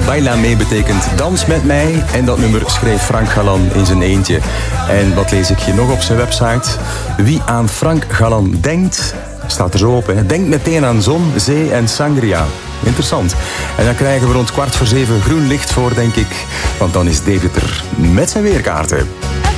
Bailame betekent dans met mij. En dat nummer schreef Frank Galan in zijn eentje. En wat lees ik hier nog op zijn website? Wie aan Frank Galan denkt, staat er zo op, hè. Denkt meteen aan zon, zee en sangria. Interessant. En dan krijgen we rond 6:15 groen licht voor, denk ik. Want dan is David er met zijn weerkaarten.